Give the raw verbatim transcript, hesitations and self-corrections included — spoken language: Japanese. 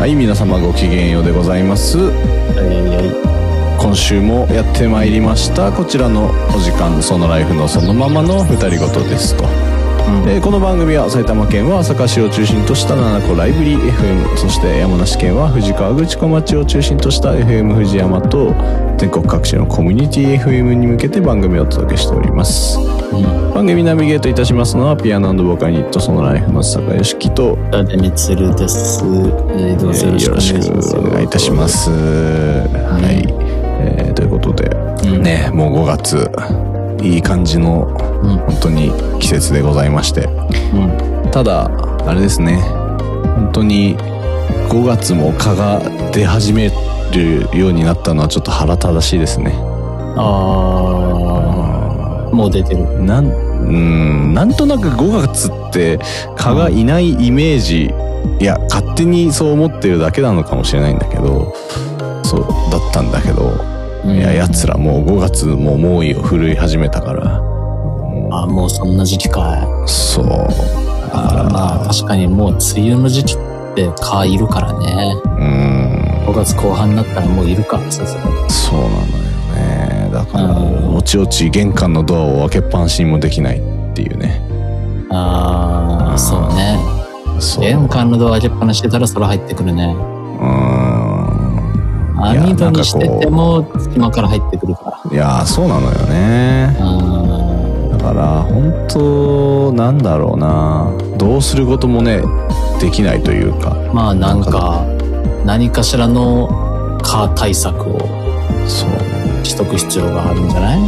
はい、皆様ごきげんようでございます。 はい、 今週もやってまいりましたこちらのお時間、そのライフのそのままの二人ごとですと、うん、えー、この番組は埼玉県は朝霞市を中心としたななこライブリー エフエム、 そして山梨県は富士河口湖町を中心とした エフエム 富士山と全国各地のコミュニティ エフエム に向けて番組をお届けしております、うん、番組ナビゲートいたしますのはピアノ&ボーカルユニットそのライフの坂良樹と田出光です。どうぞよろしくお願いいたします。 はい、えー、ということで、うん、ね、もうごがついい感じの、うん、本当に季節でございまして、うん、ただあれですね、本当にごがつも蚊が出始めるようになったのはちょっと腹立たしいですね。 ああ、もう出てる。 なん、うん、なんとなくごがつって蚊がいないイメージ、うん、いや勝手にそう思ってるだけなのかもしれないんだけど、そうだったんだけど、うん、いや奴らもうごがつも猛威を振るい始めたから、 あ、もうそんな時期かい。 そう。 だからまあ確かにもう梅雨の時期って蚊いるからね。うん。ごがつこう半になったらもういるか、さすがに。 そうなのよね。だからおちおち玄関のドアを開けっぱなしにもできないっていうね。 ああ、そうね。そう。玄関のドア開けっぱなししてたら空入ってくるね。うん。網戸にしてても隙間から入ってくるから。 いやー、そうなのよね。だから本当なんだろうな、どうすることもねできないというか、 まあなんか何かしらの蚊対策をそうしとく必要があるんじゃない？